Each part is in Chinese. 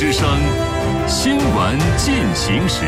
之声新闻进行时。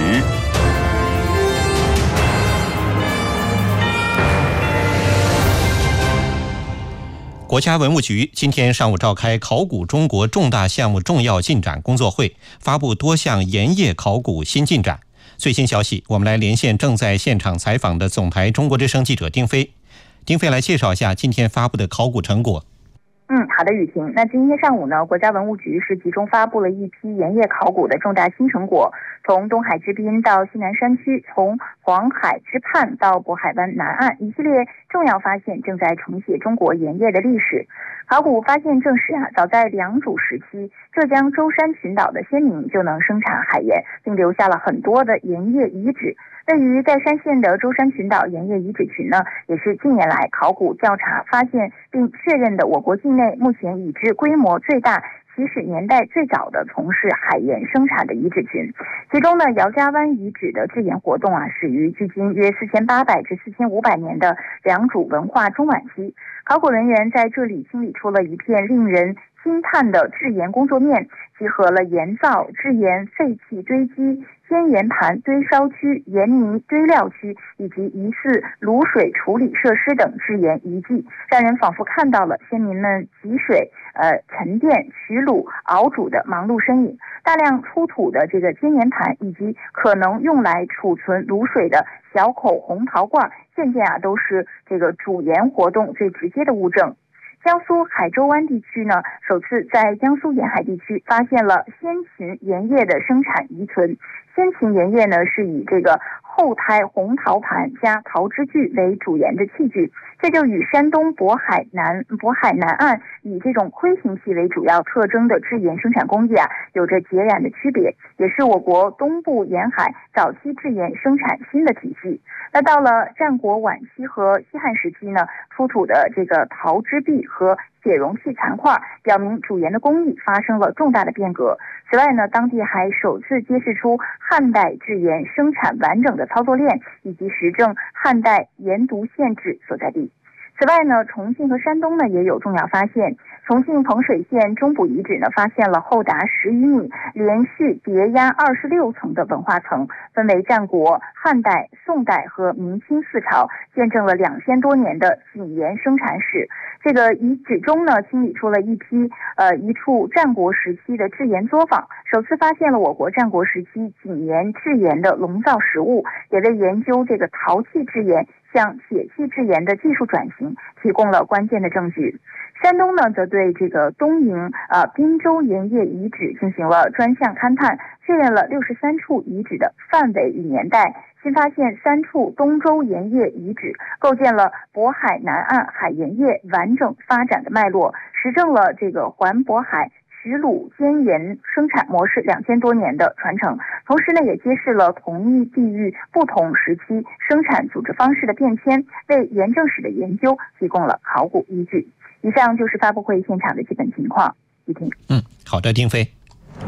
国家文物局今天上午召开考古中国重大项目重要进展工作会，发布多项盐业考古新进展。最新消息，我们来连线正在现场采访的总台中国之声记者丁飞。丁飞来介绍一下今天发布的考古成果。 好的，雨晴。那今天上午呢，国家文物局是集中发布了一批盐业考古的重大新成果，从东海之滨到西南山区，从黄海之畔到渤海湾南岸，一系列重要发现正在重写中国盐业的历史。考古发现证实早在良渚时期，浙江舟山群岛的先民就能生产海盐，并留下了很多的盐业遗址。位于盖山县的舟山群岛盐业遗址群呢，也是近年来考古调查发现并确认的我国境内目前已知规模最大、起始年代最早的从事海盐生产的遗址群。其中呢，姚家湾遗址的制盐活动始于距今约4800至4500年的良渚文化中晚期。考古人员在这里清理出了一片令人惊叹的制盐工作面，集合了盐灶、制盐废弃堆积、煎盐盘、堆烧区、盐泥堆料区以及疑似卤水处理设施等制盐遗迹，让人仿佛看到了先民们汲水、沉淀、取卤、熬煮的忙碌身影。大量出土的这个煎盐盘以及可能用来储存卤水的小口红陶罐，件件都是这个煮盐活动最直接的物证。江苏海州湾地区呢，首次在江苏沿海地区发现了先秦盐业的生产遗存。先秦盐业呢，是以这个后胎红陶盘加陶汁具为煮盐的器具，这就与山东渤海南岸以这种盔形器为主要特征的制盐生产工艺有着截然的区别，也是我国东部沿海早期制盐生产新的体系。那到了战国晚期和西汉时期呢，出土的这个陶汁壁和血容器残块表明煮盐的工艺发生了重大的变革。此外呢，当地还首次揭示出汉代制盐生产完整的操作链，以及实证汉代盐渎县制所在地。此外呢，重庆和山东呢也有重要发现。重庆彭水县中部遗址呢，发现了厚达10余米、连续叠压26层的文化层，分为战国、汉代、宋代和明清4朝，见证了2000多年的井盐生产史。这个遗址中呢，清理出了一处战国时期的制盐作坊，首次发现了我国战国时期井盐制盐的龙造实物，也为研究这个陶器制盐向铁器制盐的技术转型提供了关键的证据。山东呢，则对这个东营滨州盐业遗址进行了专项勘探，确认了63处遗址的范围与年代，新发现3处东周盐业遗址，构建了渤海南岸海盐业完整发展的脉络，实证了这个环渤海取卤煎盐生产模式2000多年的传承，同时呢，也揭示了同一地域不同时期生产组织方式的变迁，为盐政史的研究提供了考古依据。以上就是发布会现场的基本情况。雨婷。 好的，丁飞。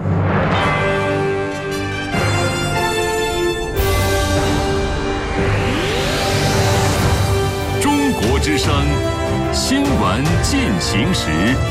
中国之声新闻进行时。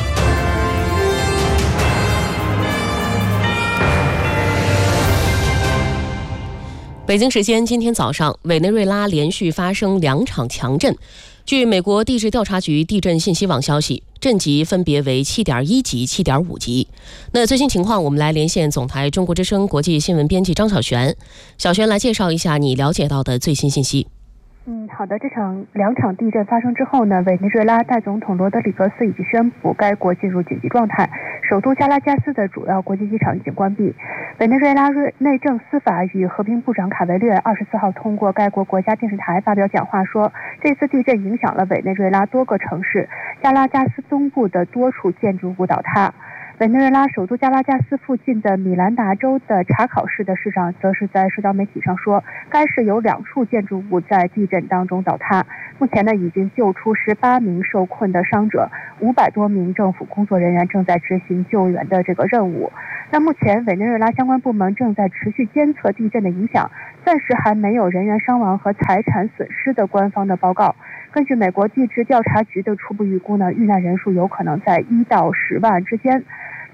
北京时间今天早上，委内瑞拉连续发生2场强震。据美国地质调查局地震信息网消息，震级分别为7.1级、7.5级。那最新情况，我们来连线总台中国之声国际新闻编辑张小璇。小璇来介绍一下你了解到的最新信息。 好的，两场地震发生之后呢，委内瑞拉代总统罗德里格斯已经宣布该国进入紧急状态，首都加拉加斯的主要国际机场已经关闭。委内瑞拉内政、司法与和平部长卡维略24号通过该国国家电视台发表讲话说，这次地震影响了委内瑞拉多个城市，加拉加斯东部的多处建筑物倒塌。委内瑞拉首都加拉加斯附近的米兰达州的查考市的市长则是在社交媒体上说，该市有2处建筑物在地震当中倒塌，目前呢已经救出18名受困的伤者，500多名政府工作人员正在执行救援的这个任务。那目前委内瑞拉相关部门正在持续监测地震的影响，暂时还没有人员伤亡和财产损失的官方的报告。根据美国地质调查局的初步预估呢，遇难人数有可能在1到10万之间。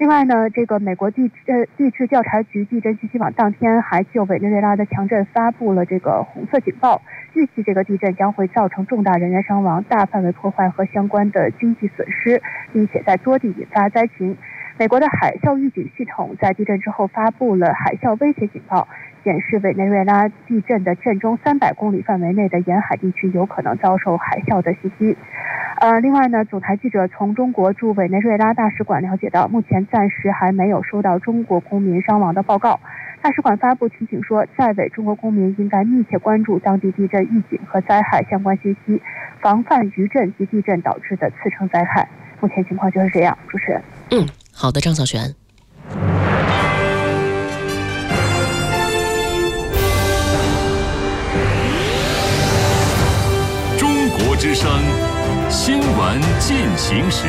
另外呢，这个美国地质调查局地震信息网当天还就委内瑞拉的强震发布了这个红色警报，预计这个地震将会造成重大人员伤亡、大范围破坏和相关的经济损失，并且在多地引发灾情。美国的海啸预警系统在地震之后发布了海啸威胁警报，显示委内瑞拉地震的震中300公里范围内的沿海地区有可能遭受海啸的袭击。另外呢，总台记者从中国驻委内瑞拉大使馆了解到，目前暂时还没有收到中国公民伤亡的报告。大使馆发布提醒说，在委中国公民应该密切关注当地地震预警和灾害相关信息，防范余震及地震导致的次生灾害。目前情况就是这样，主持人。 好的，张小璇。 中国之声新闻进行时。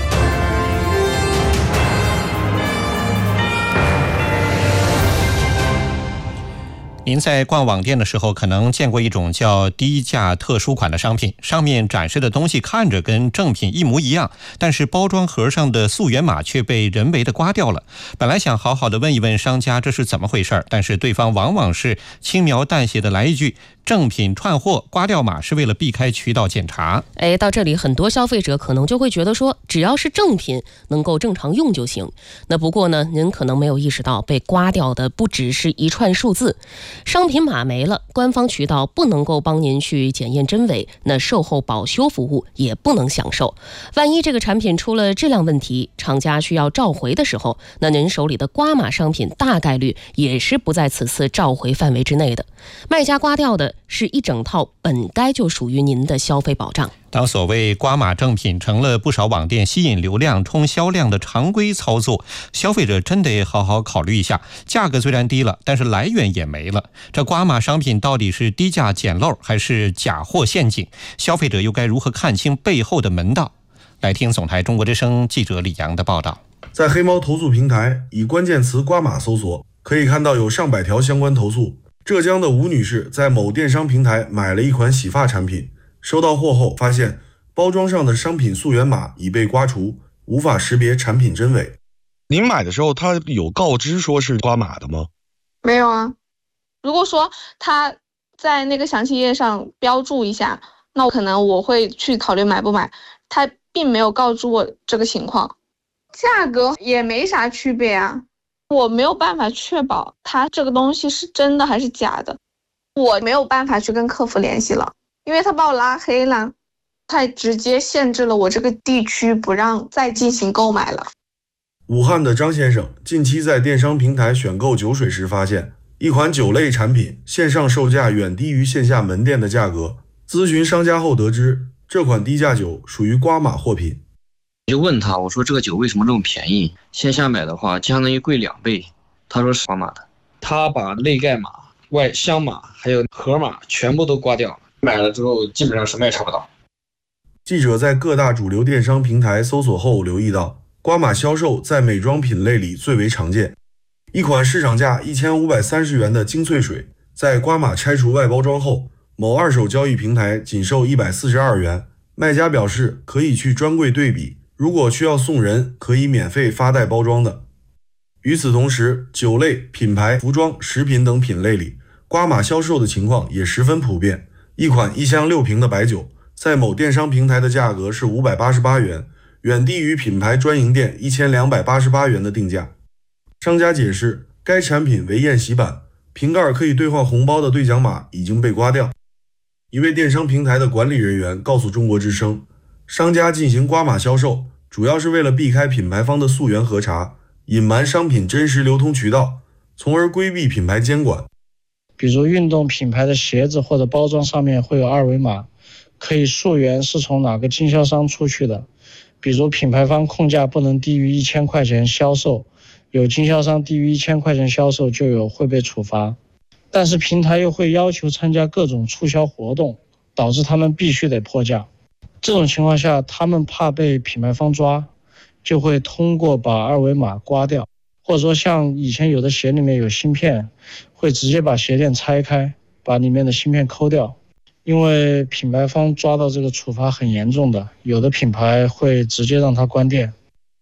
您在逛网店的时候，可能见过一种叫低价特殊款的商品，上面展示的东西看着跟正品一模一样，但是包装盒上的溯源码却被人为的刮掉了。本来想好好的问一问商家这是怎么回事，但是对方往往是轻描淡写的来一句正品串货，刮掉码是为了避开渠道检查。 到这里很多消费者可能就会觉得说，只要是正品能够正常用就行。那不过呢，您可能没有意识到，被刮掉的不只是一串数字，商品码没了，官方渠道不能够帮您去检验真伪，那售后保修服务也不能享受。万一这个产品出了质量问题，厂家需要召回的时候，那您手里的刮码商品大概率也是不在此次召回范围之内的。卖家刮掉的是一整套本该就属于您的消费保障。 当所谓刮码正品成了不少网店吸引流量冲销量的常规操作，消费者真得好好考虑一下，价格虽然低了，但是来源也没了。这刮码商品到底是低价捡漏还是假货陷阱？消费者又该如何看清背后的门道？来听总台中国之声记者李阳的报道。 在黑猫投诉平台以关键词刮码搜索，可以看到有上百条相关投诉。浙江的吴女士在某电商平台买了一款洗发产品，收到货后发现包装上的商品溯源码已被刮除，无法识别产品真伪。 您买的时候他有告知说是刮码的吗？ 没有啊。如果说他在那个详情页上标注一下，那可能我会去考虑买不买。他并没有告诉我这个情况，价格也没啥区别啊。我没有办法确保他这个东西是真的还是假的，我没有办法去跟客服联系了，因为他把我拉黑了，他直接限制了我这个地区不让再进行购买了。 武汉的张先生近期在电商平台选购酒水时发现，一款酒类产品线上售价远低于线下门店的价格，咨询商家后得知，这款低价酒属于刮码货品。 我就问他，我说这个酒为什么这么便宜？线下买的话相当于贵2倍。他说是刮码的。他把内盖码、外箱码还有盒码全部都刮掉了，买了之后基本上什么也查不到。 记者在各大主流电商平台搜索后留意到，刮码销售在美妆品类里最为常见。一款市场价1530元的精粹水，在刮码拆除外包装后，某二手交易平台仅售142元。卖家表示可以去专柜对比，如果需要送人，可以免费发带包装的。与此同时，酒类、品牌、服装、食品等品类里，刮码销售的情况也十分普遍。一款1箱6瓶的白酒，在某电商平台的价格是588元，远低于品牌专营店1288元的定价。商家解释，该产品为宴席版，瓶盖可以兑换红包的兑奖码已经被刮掉。一位电商平台的管理人员告诉中国之声，商家进行刮码销售，主要是为了避开品牌方的溯源核查，隐瞒商品真实流通渠道，从而规避品牌监管。 比如运动品牌的鞋子或者包装上面会有2维码，可以溯源是从哪个经销商出去的。比如品牌方控价不能低于1000块钱销售，有经销商低于1000块钱销售就会被处罚。但是平台又会要求参加各种促销活动，导致他们必须得破价。这种情况下，他们怕被品牌方抓，就会通过把2维码刮掉，或者说像以前有的鞋里面有芯片，会直接把鞋垫拆开，把里面的芯片抠掉。因为品牌方抓到这个处罚很严重的，有的品牌会直接让它关店。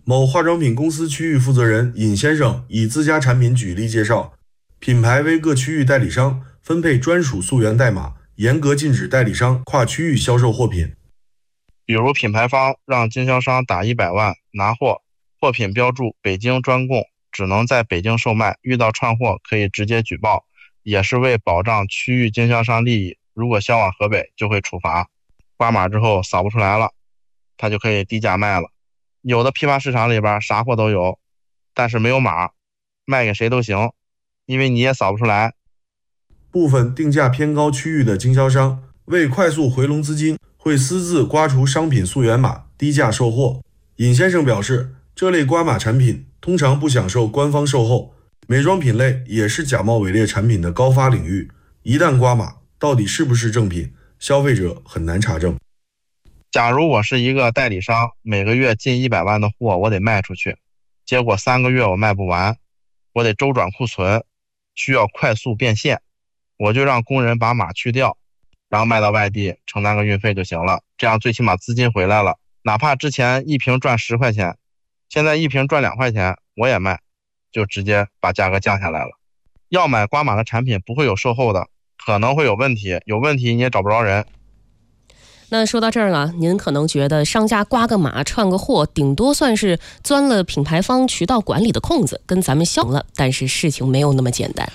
某化妆品公司区域负责人尹先生以自家产品举例介绍，品牌为各区域代理商分配专属溯源代码，严格禁止代理商跨区域销售货品。 比如品牌方让经销商打100万拿货，货品标注北京专供，只能在北京售卖，遇到串货可以直接举报，也是为保障区域经销商利益，如果销往河北就会处罚。挂码之后扫不出来了，他就可以低价卖了。有的批发市场里边啥货都有，但是没有码，卖给谁都行，因为你也扫不出来。 部分定价偏高区域的经销商为快速回笼资金，会私自刮除商品溯源码，低价售货。尹先生表示，这类刮码产品通常不享受官方售后，美妆品类也是假冒伪劣产品的高发领域，一旦刮码，到底是不是正品，消费者很难查证。 假如我是一个代理商，每个月进100万的货我得卖出去，结果3个月我卖不完，我得周转库存，需要快速变现，我就让工人把码去掉，然后卖到外地承担个运费就行了，这样最起码资金回来了，哪怕之前一瓶赚10块钱，现在一瓶赚2块钱我也卖，就直接把价格降下来了。要买刮码的产品不会有售后的，可能会有问题，有问题你也找不着人。 那说到这儿了，您可能觉得商家刮个码串个货，顶多算是钻了品牌方渠道管理的空子，跟咱们消了，但是事情没有那么简单。